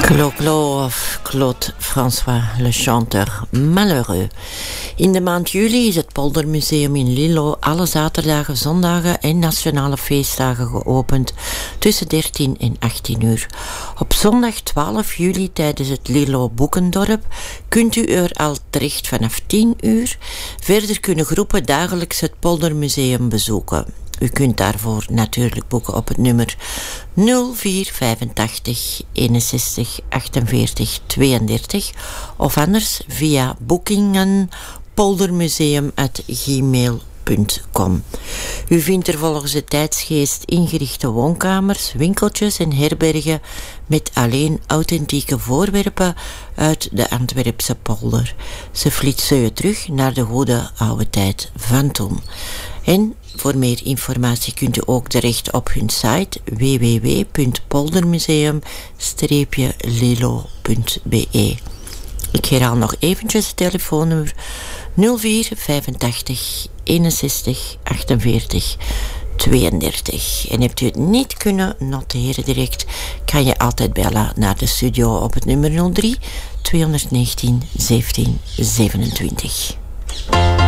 Clo-Clo of Claude François, le chanteur malheureux. In de maand juli is het Poldermuseum in Lillo alle zaterdagen, zondagen en nationale feestdagen geopend tussen 13 en 18 uur. Op zondag 12 juli tijdens het Lillo Boekendorp kunt u er al terecht vanaf 10 uur. Verder kunnen groepen dagelijks het Poldermuseum bezoeken. U kunt daarvoor natuurlijk boeken op het nummer 0485 61 48 32 of anders via boekingen.poldermuseum@gmail.com. U vindt er volgens de tijdsgeest ingerichte woonkamers, winkeltjes en herbergen met alleen authentieke voorwerpen uit de Antwerpse polder. Ze flitsen je terug naar de goede oude tijd van toen. En voor meer informatie kunt u ook terecht op hun site www.poldermuseum-lilo.be. Ik herhaal nog eventjes het telefoonnummer 0485 61 48 32. En hebt u het niet kunnen noteren direct, kan je altijd bellen naar de studio op het nummer 03 219 17 27.